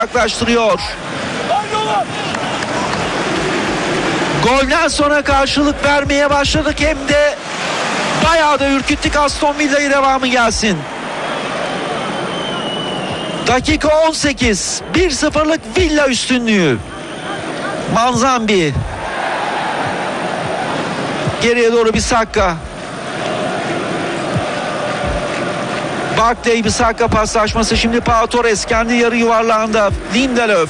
yaklaştırıyor. Golden sonra karşılık vermeye başladık, hem de bayağı da ürküttük Aston Villa'yı, devamı gelsin. Dakika 18, 1-0'lık Villa üstünlüğü. Manzambi. Geriye doğru Bissaka. Barkley Bissaka paslaşması, şimdi Pau Torres kendi yarı yuvarlağında. Lindelöf.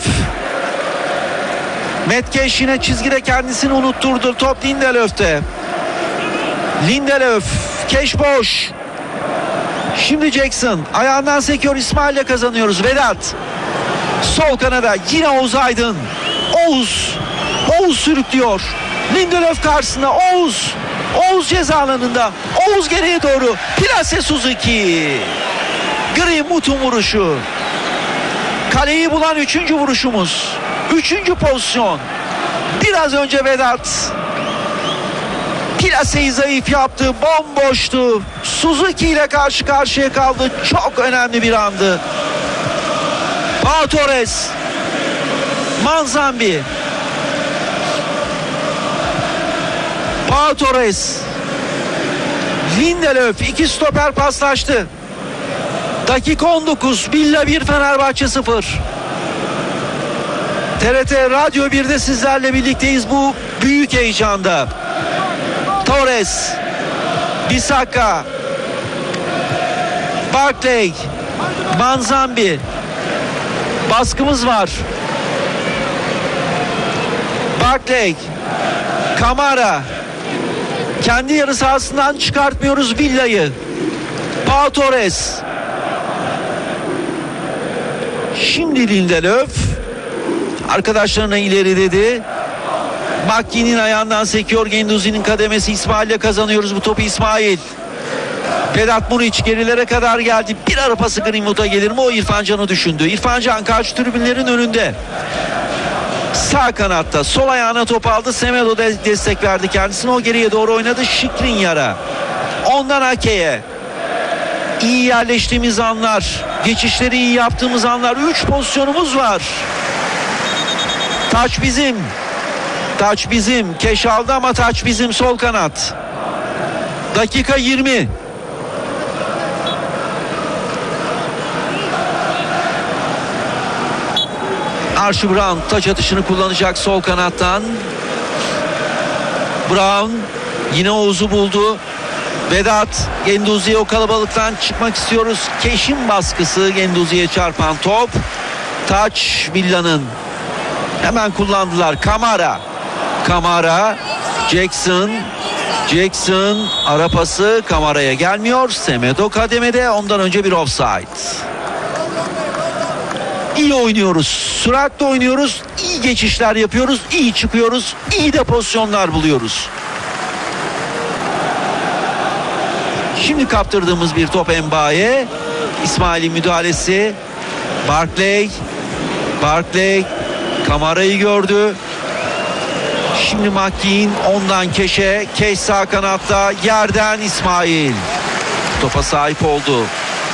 Metkeş yine çizgide kendisini unutturdu. Top Lindelöf'te. Lindelöf. Keş boş. Şimdi Jackson. Ayağından sekiyor. İsmail'le kazanıyoruz. Vedat. Sol kanada. Yine Oğuz Aydın. Oğuz sürüklüyor. Lindelöf karşısında. Oğuz ceza alanında. Oğuz geriye doğru. Plase Suzuki. Greenwood'un vuruşu. Kaleyi bulan 3. vuruşumuz. 3. pozisyon. Biraz önce Vedat plaseyi zayıf yaptı. Bomboştu. Suzuki ile karşı karşıya kaldı. Çok önemli bir andı. Pau Torres. Manzambi. Pau Torres. Lindelöf. 2 stoper paslaştı. Dakika 19. Villa 1, Fenerbahçe 0. TRT Radyo 1'de sizlerle birlikteyiz bu büyük heyecanda. Torres. Bissaka. Barkley. Manzambi. Baskımız var. Barkley. Kamara. Kendi yarı sahasından çıkartmıyoruz Villa'yı. Pau Torres. Şimdi Lindelöf. Arkadaşlarına ileri dedi. Makki'nin ayağından sekiyor. Genduzi'nin kademesi. İsmail'le kazanıyoruz bu topu. İsmail. Vedat Muriç gerilere kadar geldi. Bir ara pası Greenwood'a gelir mi? O İrfan Can'ı düşündü. İrfan Can karşı tribünlerin önünde. Sağ kanatta. Sol ayağına top aldı. Semedo destek verdi kendisine. O geriye doğru oynadı. Skriniar'a. Ondan Ake'ye. İyi yerleştiğimiz anlar. Geçişleri iyi yaptığımız anlar. 3 pozisyonumuz var. Taç bizim. Taç bizim. Keş aldı ama taç bizim, sol kanat. Dakika 20. Archie Brown taç atışını kullanacak sol kanattan. Brown yine Oğuz'u buldu. Vedat, Genduzi'ye o kalabalıktan çıkmak istiyoruz. Keş'in baskısı, Genduzi'ye çarpan top. Taç Villa'nın. Hemen kullandılar. Kamara. Jackson ara pası Kamara'ya gelmiyor. Semedo kademede, ondan önce bir offside. İyi oynuyoruz. Süratle oynuyoruz. İyi geçişler yapıyoruz. İyi çıkıyoruz. İyi de pozisyonlar buluyoruz. Şimdi kaptırdığımız bir top Mbaye. İsmail'in müdahalesi. Barkley Kamara'yı gördü. Şimdi Makki'nin ondan Keş'e. Keş sağ kanatta, yerden İsmail. Topa sahip oldu.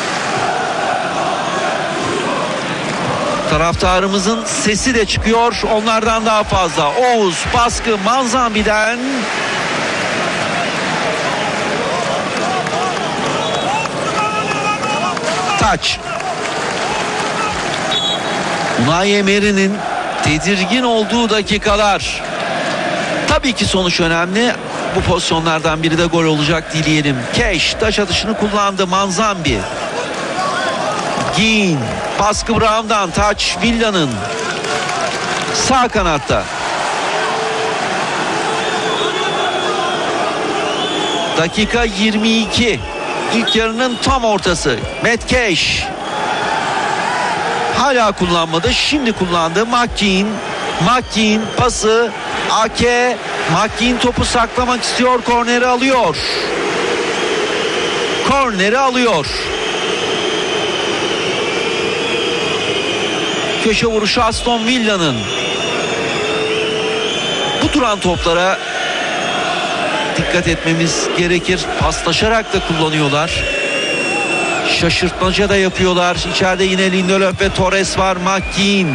Taraftarımızın sesi de çıkıyor. Onlardan daha fazla. Oğuz baskı Manzambi'den. Taç. Unai Emery'nin tedirgin olduğu dakikalar. Tabii ki sonuç önemli. Bu pozisyonlardan biri de gol olacak dileyelim. Keş taş atışını kullandı. Manzambi. Gin. Baskı Brown'dan. Taç Villa'nın. Sağ kanatta. Dakika 22. İlk yarının tam ortası. Metkeş. Hala kullanmadı. Şimdi kullandı. Makkin pası. Ake. Makkin topu saklamak istiyor. Korneri alıyor. Köşe vuruşu Aston Villa'nın. Bu duran toplara dikkat etmemiz gerekir. Paslaşarak da kullanıyorlar. Şaşırtmaca da yapıyorlar. İçeride yine Lindelöf ve Torres var. McKean.